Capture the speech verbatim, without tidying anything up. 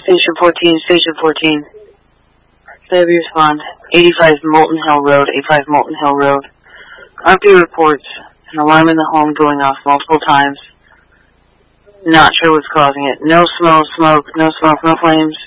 Station fourteen, Station fourteen. Failure respond. eighty-five Molten Hill Road, eighty-five Molten Hill Road. R P reports an alarm in the home going off multiple times. Not sure what's causing it. No smell, smoke, no smoke, no flames.